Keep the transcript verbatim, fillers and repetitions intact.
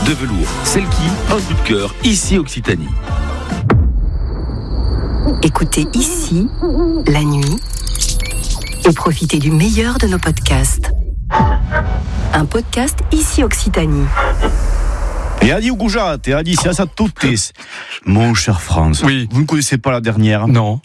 de velours Selkie, un coup de cœur, ici Occitanie. Écoutez ici, la nuit, et profitez du meilleur de nos podcasts. Un podcast ici Occitanie. Et Adi Ougouja, et Adi, c'est à ça toutes. Mon cher Franz, oui. Vous ne connaissez pas la dernière? Non.